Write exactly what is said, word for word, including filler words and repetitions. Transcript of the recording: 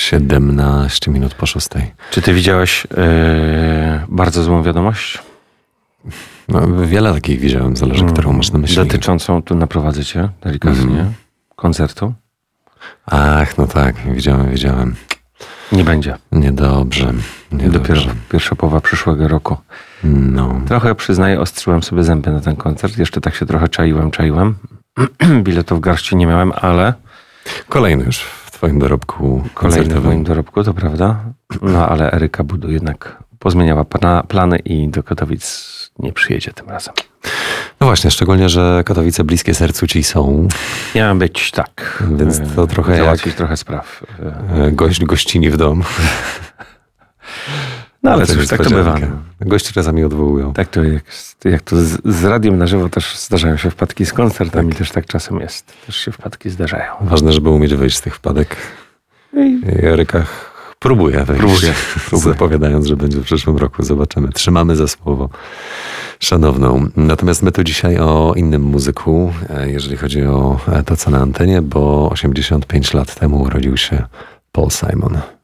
siedemnaście minut po szóstej. Czy ty widziałeś yy, bardzo złą wiadomość? No, wiele takich widziałem, zależy, mm. którą masz na myśli. Dotyczącą, tu naprowadzę cię delikatnie, mm. koncertu. Ach, no tak, widziałem, widziałem. Nie będzie. Niedobrze. Niedobrze. Dopiero pierwsza połowa przyszłego roku. No. Trochę, przyznaję, ostrzyłem sobie zęby na ten koncert. Jeszcze tak się trochę czaiłem, czaiłem. Biletów w garści nie miałem, ale... Kolejny już w twoim dorobku Kolejny w moim dorobku, to prawda. No, ale Eryka Budu jednak pozmieniała pana, plany i do Katowic nie przyjedzie tym razem. No właśnie, szczególnie, że Katowice bliskie sercu ci są. Miałem być tak. Więc to trochę załatwić jak trochę spraw. Gość gościni w dom. No ale cóż, tak to bywa. Gości czasami odwołują. Tak to jak, jak to z, z radiem na żywo też zdarzają się wpadki, z koncertami tak. też tak czasem jest. Też się wpadki zdarzają. Ważne, żeby umieć wyjść z tych wpadek. I Eryka próbuje wyjść. Próbuje. próbuje. Zapowiadając, że będzie w przyszłym roku. Zobaczymy. Trzymamy za słowo szanowną. Natomiast my tu dzisiaj o innym muzyku, jeżeli chodzi o to, co na antenie, bo osiemdziesiąt pięć lat temu urodził się Paul Simon.